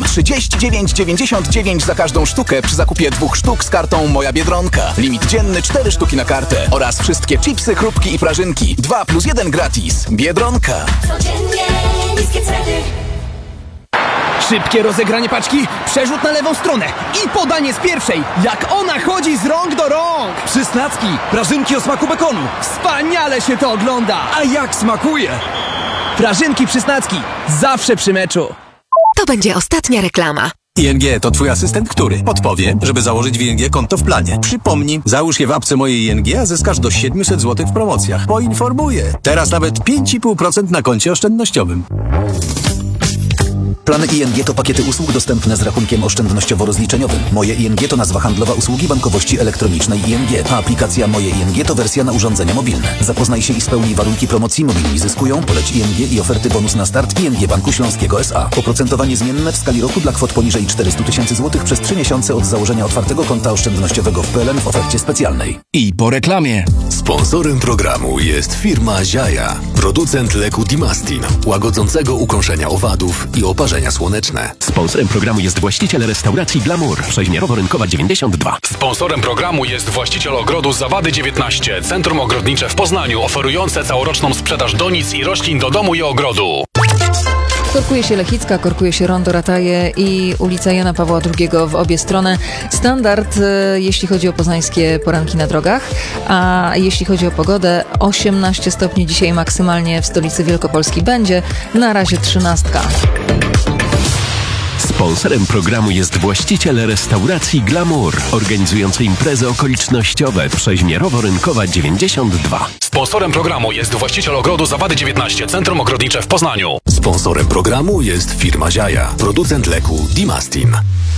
39,99 za każdą sztukę przy zakupie 2 sztuk z kartą Moja Biedronka. Limit dzienny 4 sztuki na kartę. Oraz wszystkie chipsy, chrupki i prażynki. 2+1 gratis. Biedronka. Codziennie niskie ceny. Szybkie rozegranie paczki, przerzut na lewą stronę i podanie z pierwszej. Jak ona chodzi z rąk do rąk. Przysnacki, prażynki o smaku bekonu. Wspaniale się to ogląda. A jak smakuje? Prażynki Przysnacki, zawsze przy meczu. To będzie ostatnia reklama. ING to twój asystent, który podpowie, żeby założyć w ING konto w planie. Przypomnij, załóż je w apce mojej ING, a zyskasz do 700 zł w promocjach. Poinformuję. Teraz nawet 5,5% na koncie oszczędnościowym. Plany ING to pakiety usług dostępne z rachunkiem oszczędnościowo-rozliczeniowym. Moje ING to nazwa handlowa usługi bankowości elektronicznej ING, a aplikacja Moje ING to wersja na urządzenia mobilne. Zapoznaj się i spełnij warunki promocji. Mobilni zyskują, poleć ING i oferty bonus na start ING Banku Śląskiego S.A. Oprocentowanie zmienne w skali roku dla kwot poniżej 400 000 złotych przez 3 miesiące od założenia otwartego konta oszczędnościowego w PLN w ofercie specjalnej. I po reklamie. Sponsorem programu jest firma Ziaja, producent leku Dimastin, łagodzącego ukąszenia owadów i oparzenia słoneczne. Sponsorem programu jest właściciel restauracji Glamour, Przeźmierowo-Rynkowa 92. Sponsorem programu jest właściciel ogrodu Zawady 19, centrum ogrodnicze w Poznaniu, oferujące całoroczną sprzedaż donic i roślin do domu i ogrodu. Korkuje się Lechicka, korkuje się Rondo Rataje i ulica Jana Pawła II w obie strony. Standard, jeśli chodzi o poznańskie poranki na drogach, a jeśli chodzi o pogodę, 18 stopni dzisiaj maksymalnie w stolicy Wielkopolski będzie, na razie 13. Sponsorem programu jest właściciel restauracji Glamour, organizujący imprezy okolicznościowe Przeźmierowo-Rynkowa 92. Sponsorem programu jest właściciel ogrodu Zawady 19, centrum ogrodnicze w Poznaniu. Sponsorem programu jest firma Ziaja, producent leku Dimastin.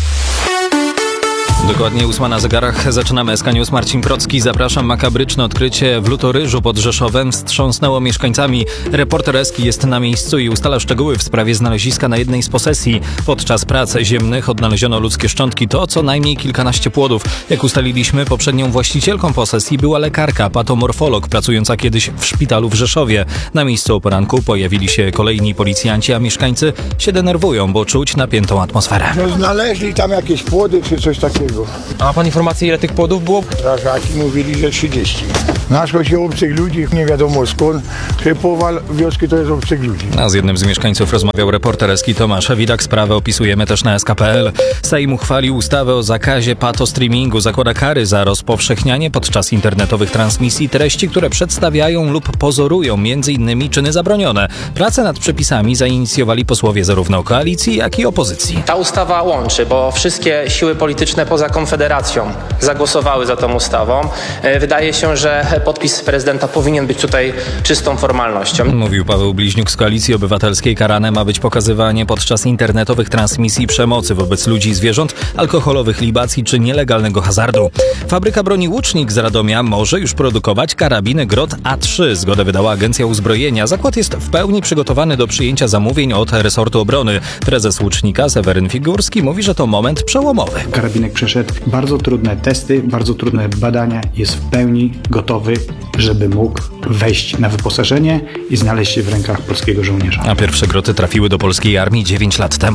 Dokładnie 8 na zegarach. Zaczynamy SK News. Marcin Procki. Zapraszam. Makabryczne odkrycie w Lutoryżu pod Rzeszowem wstrząsnęło mieszkańcami. Reporter Eski jest na miejscu i ustala szczegóły w sprawie znaleziska na jednej z posesji. Podczas prac ziemnych odnaleziono ludzkie szczątki. To co najmniej kilkanaście płodów. Jak ustaliliśmy, poprzednią właścicielką posesji była lekarka, patomorfolog, pracująca kiedyś w szpitalu w Rzeszowie. Na miejscu o poranku pojawili się kolejni policjanci, a mieszkańcy się denerwują, bo czuć napiętą atmosferę. No, znaleźli tam jakieś płody czy coś takiego. A ma pan informację, ile tych płodów było? Strażaki mówili, że 30. Naszło się obcych ludzi, nie wiadomo skąd, że połowa wioski to jest obcych ludzi. A z jednym z mieszkańców rozmawiał reporter Eski Tomasz Widak. Sprawę opisujemy też na SK.pl. Sejm uchwalił ustawę o zakazie patostreamingu. Zakłada kary za rozpowszechnianie podczas internetowych transmisji treści, które przedstawiają lub pozorują m.in. czyny zabronione. Pracę nad przepisami zainicjowali posłowie zarówno koalicji, jak i opozycji. Ta ustawa łączy, bo wszystkie siły polityczne poza Konfederacją zagłosowały za tą ustawą. Wydaje się, że podpis prezydenta powinien być tutaj czystą formalnością. Mówił Paweł Bliźniuk z Koalicji Obywatelskiej. Karane ma być pokazywanie podczas internetowych transmisji przemocy wobec ludzi i zwierząt, alkoholowych libacji czy nielegalnego hazardu. Fabryka broni Łucznik z Radomia może już produkować karabiny Grot A3. Zgodę wydała Agencja Uzbrojenia. Zakład jest w pełni przygotowany do przyjęcia zamówień od resortu obrony. Prezes Łucznika Seweryn Figurski mówi, że to moment przełomowy. Karabinek przeszedł bardzo trudne testy, bardzo trudne badania, jest w pełni gotowy, żeby mógł wejść na wyposażenie i znaleźć się w rękach polskiego żołnierza. A pierwsze groty trafiły do polskiej armii 9 lat temu.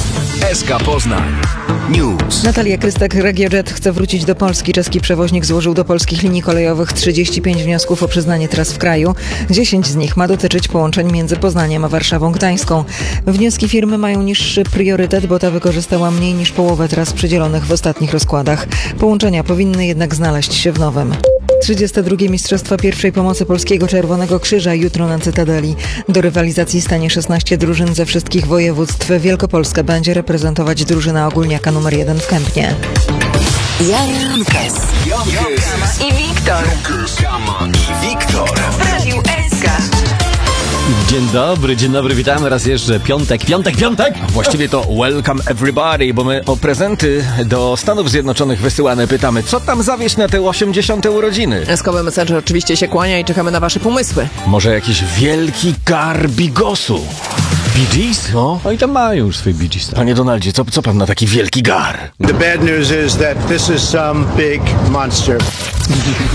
SK Poznań News. Natalia Krystak, RegioJet chce wrócić do Polski. Czeski przewoźnik złożył do polskich linii kolejowych 35 wniosków o przyznanie tras w kraju. 10 z nich ma dotyczyć połączeń między Poznaniem a Warszawą Gdańską. Wnioski firmy mają niższy priorytet, bo ta wykorzystała mniej niż połowę tras przydzielonych w ostatnich rozkładach. Połączenia powinny jednak znaleźć się w nowym. 32. Mistrzostwa pierwszej pomocy Polskiego Czerwonego Krzyża jutro na Cytadeli. Do rywalizacji stanie 16 drużyn ze wszystkich województw. Wielkopolskę będzie reprezentować drużyna ogólniaka numer 1 w Kępnie. Jan Kes i Wiktor w Radiu SK. Dzień dobry, witamy raz jeszcze. Piątek! Właściwie to welcome everybody, bo my o prezenty do Stanów Zjednoczonych wysyłane pytamy, co tam zawieźć na te 80. urodziny? Eskowy Messenger oczywiście się kłania i czekamy na wasze pomysły. Może jakiś wielki gar bigosu? Bee Gees? No i tam mają już swój Bee Gees. Panie Donaldzie, co pan na taki wielki gar? The bad news is that this is some big monster.